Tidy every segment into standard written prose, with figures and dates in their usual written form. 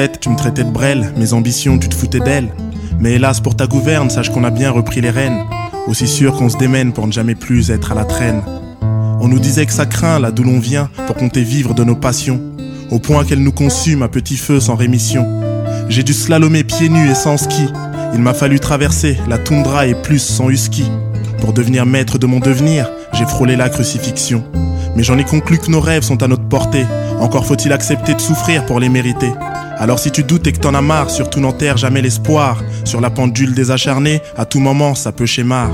tête, tu me traitais de brêle, mes ambitions, tu te foutais d'elles. Mais hélas pour ta gouverne, sache qu'on a bien repris les rênes. Aussi sûr qu'on se démène pour ne jamais plus être à la traîne. On nous disait que ça craint là d'où l'on vient, pour compter vivre de nos passions, au point qu'elles nous consument à petit feu sans rémission. J'ai dû slalomer pieds nus et sans ski. Il m'a fallu traverser la toundra et plus sans husky. Pour devenir maître de mon devenir, j'ai frôlé la crucifixion. Mais j'en ai conclu que nos rêves sont à notre portée. Encore faut-il accepter de souffrir pour les mériter. Alors si tu doutes et que t'en as marre, surtout n'enterre jamais l'espoir. Sur la pendule des acharnés, à tout moment ça peut schémar.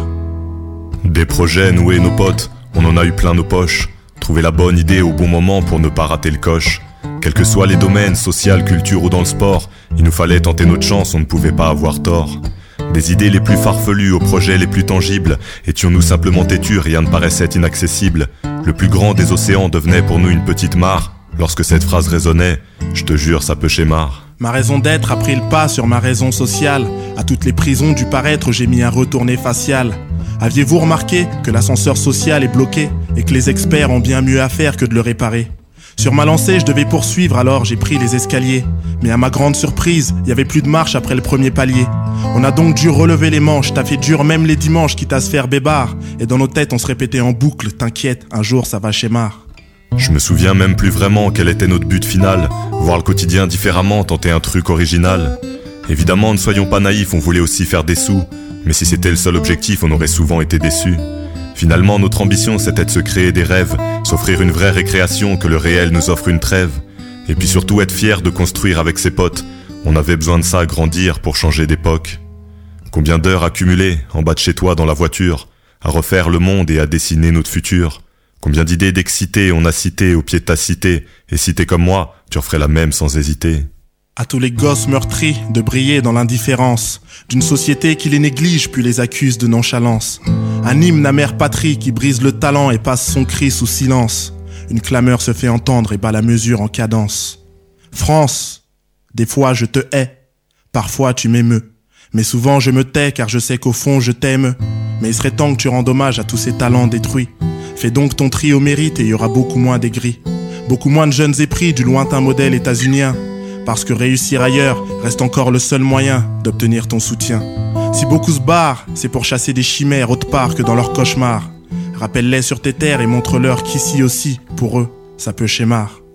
Des projets noués nos potes, on en a eu plein nos poches. Trouver la bonne idée au bon moment pour ne pas rater le coche. Quels que soient les domaines, social, culture ou dans le sport, il nous fallait tenter notre chance, on ne pouvait pas avoir tort. Des idées les plus farfelues aux projets les plus tangibles, étions-nous simplement têtus, rien ne paraissait inaccessible. Le plus grand des océans devenait pour nous une petite mare. Lorsque cette phrase résonnait, je te jure ça peut schémar. Ma raison d'être a pris le pas sur ma raison sociale. À toutes les prisons du paraître, j'ai mis un retourné facial. Aviez-vous remarqué que l'ascenseur social est bloqué et que les experts ont bien mieux à faire que de le réparer? Sur ma lancée, je devais poursuivre, alors j'ai pris les escaliers. Mais à ma grande surprise, y avait plus de marche après le premier palier. On a donc dû relever les manches, t'as fait dur même les dimanches, quitte à se faire bébard. Et dans nos têtes, on se répétait en boucle, t'inquiète, un jour ça va schémar. Je me souviens même plus vraiment quel était notre but final. Voir le quotidien différemment, tenter un truc original. Évidemment, ne soyons pas naïfs, on voulait aussi faire des sous. Mais si c'était le seul objectif, on aurait souvent été déçus. Finalement, notre ambition, c'était de se créer des rêves, s'offrir une vraie récréation, que le réel nous offre une trêve. Et puis surtout être fier de construire avec ses potes. On avait besoin de ça, grandir pour changer d'époque. Combien d'heures accumulées, en bas de chez toi dans la voiture, à refaire le monde et à dessiner notre futur. Combien d'idées d'exciter on a citées au pied de ta cité, et si t'es comme moi, tu referais la même sans hésiter. À tous les gosses meurtris de briller dans l'indifférence d'une société qui les néglige puis les accuse de nonchalance. Un hymne à mère patrie qui brise le talent et passe son cri sous silence. Une clameur se fait entendre et bat la mesure en cadence. France, des fois je te hais, parfois tu m'émeus. Mais souvent je me tais car je sais qu'au fond je t'aime. Mais il serait temps que tu rendes hommage à tous ces talents détruits. Fais donc ton tri au mérite et il y aura beaucoup moins d'aigris. Beaucoup moins de jeunes épris du lointain modèle états-unien. Parce que réussir ailleurs reste encore le seul moyen d'obtenir ton soutien. Si beaucoup se barrent, c'est pour chasser des chimères autre part que dans leurs cauchemars. Rappelle-les sur tes terres et montre-leur qu'ici aussi, pour eux, ça peut schémar.